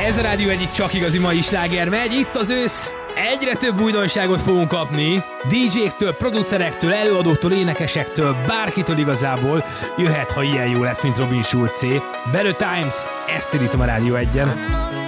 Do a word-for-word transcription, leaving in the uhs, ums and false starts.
Ez a Rádió egyik csak igazi mai sláger megy, itt az ősz, egyre több újdonságot fogunk kapni, dé jéktől, producerektől, előadóktól, énekesektől, bárkitől igazából jöhet, ha ilyen jó lesz, mint Robin Schulzé. Better Times, ezt indítom a Rádió egyen.